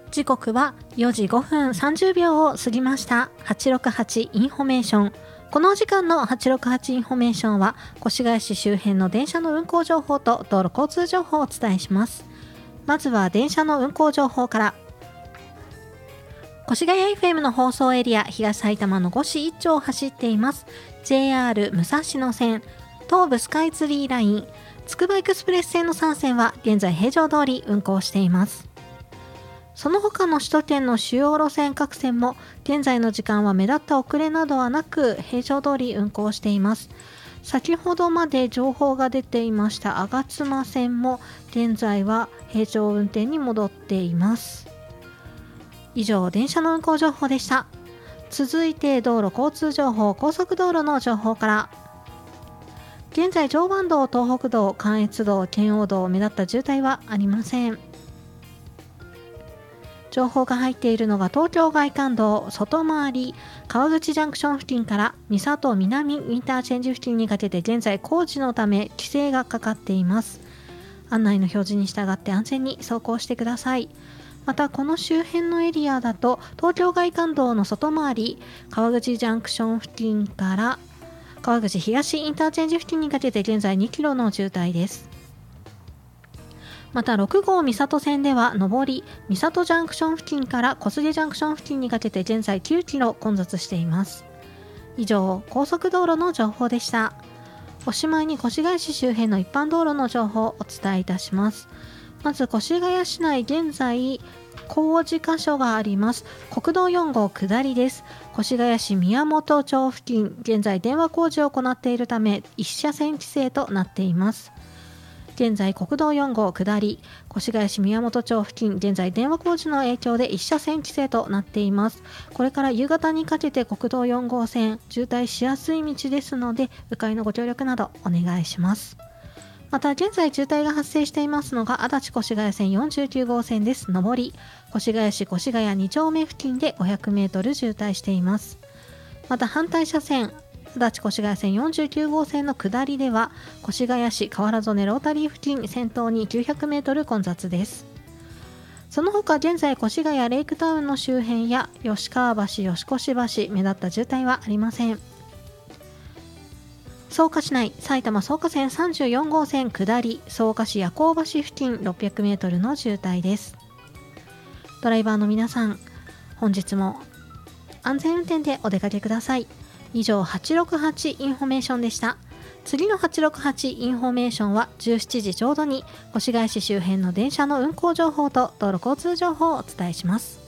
時刻は4時5分30秒を過ぎました。868インフォメーション。この時間の868インフォメーションは、越谷市周辺の電車の運行情報と道路交通情報をお伝えします。まずは電車の運行情報から。越谷 FM の放送エリア、東埼玉の五市一丁を走っています。JR 武蔵野線、東武スカイツリーライン、つくばエクスプレス線の3線は現在平常通り運行しています。その他の首都圏の主要路線各線も現在の時間は目立った遅れなどはなく平常通り運行しています。先ほどまで情報が出ていました吾妻線も現在は平常運転に戻っています。以上、電車の運行情報でした。続いて道路交通情報、高速道路の情報から。現在常磐道、東北道、関越道、圏央道、目立った渋滞はありません。情報が入っているのが東京外環道外回り川口ジャンクション付近から三郷南インターチェンジ付近にかけて現在工事のため規制がかかっています。案内の表示に従って安全に走行してください。またこの周辺のエリアだと東京外環道の外回り川口ジャンクション付近から川口東インターチェンジ付近にかけて現在2キロの渋滞です。また6号三郷線では上り三郷ジャンクション付近から小菅ジャンクション付近にかけて現在9キロ混雑しています。以上、高速道路の情報でした。おしまいに越谷市周辺の一般道路の情報をお伝えいたします。まず越谷市内現在工事箇所があります。国道4号下りです。越谷市宮本町付近現在電話工事を行っているため1車線規制となっています。現在国道4号下り越谷市宮本町付近現在電話工事の影響で1車線規制となっています。これから夕方にかけて国道4号線渋滞しやすい道ですので迂回のご協力などお願いします。また現在渋滞が発生していますのが足立越谷線49号線です。上り越谷市越谷2丁目付近で500メートル渋滞しています。また反対車線足立越谷線49号線の下りでは越谷市河原曽根ロータリー付近先頭に900メートル混雑です。その他現在越谷レイクタウンの周辺や吉川橋吉越橋目立った渋滞はありません。草加市内埼玉草加線34号線下り草加市夜行橋付近600メートルの渋滞です。ドライバーの皆さん、本日も安全運転でお出かけください。以上、868インフォメーションでした。次の868インフォメーションは17時ちょうどに越谷市周辺の電車の運行情報と道路交通情報をお伝えします。